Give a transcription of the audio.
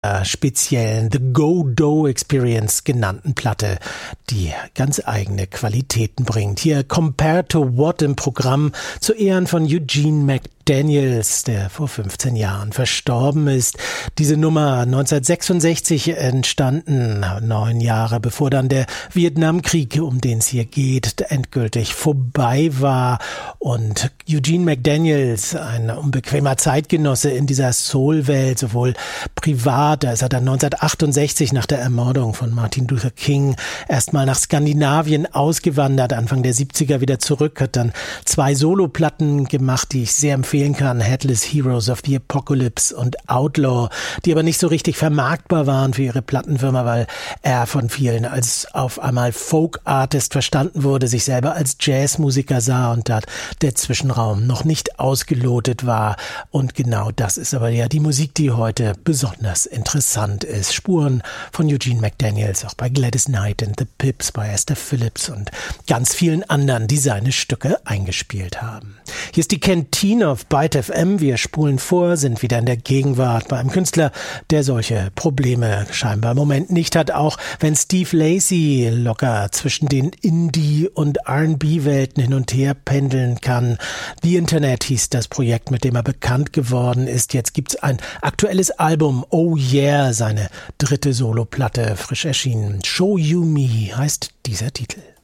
dieser speziellen The Go-Do Experience genannten Platte, die ganz eigene Qualitäten bringt. Hier Compared to What im Programm zu Ehren von Eugene McDaniels, der vor 15 Jahren verstorben ist. Diese Nummer 1966 entstanden, 9 Jahre bevor dann der Vietnamkrieg, um den es hier geht, endgültig vorbei war. Und Eugene McDaniels, ein unbequemer Zeitgenosse in dieser Soul-Welt, sowohl privat, da ist er dann 1968 nach der Ermordung von Martin Luther King erstmal nach Skandinavien ausgewandert, Anfang der 70er wieder zurück, hat dann 2 Soloplatten gemacht, die ich sehr empfehlen kann, Headless Heroes of the Apocalypse und Outlaw, die aber nicht so richtig vermarktbar waren für ihre Plattenfirma, weil er von vielen als auf einmal Folk-Artist verstanden wurde, sich selber als Jazzmusiker sah und dort der Zwischenraum noch nicht ausgelotet war. Und genau das ist aber ja die Musik, die heute besonders interessant ist. Spuren von Eugene McDaniels, auch bei Gladys Knight and the Pips, bei Esther Phillips und ganz vielen anderen, die seine Stücke eingespielt haben. Hier ist die Kantine auf Byte FM. Wir spulen vor, sind wieder in der Gegenwart bei einem Künstler, der solche Probleme scheinbar im Moment nicht hat, auch wenn Steve Lacy locker zwischen den Indie- und R&B-Welten hin und her pendeln kann. The Internet hieß das Projekt, mit dem er bekannt geworden ist. Jetzt gibt's ein aktuelles Album, Oh Yeah, seine 3. Soloplatte, frisch erschienen. Show You Me heißt dieser Titel.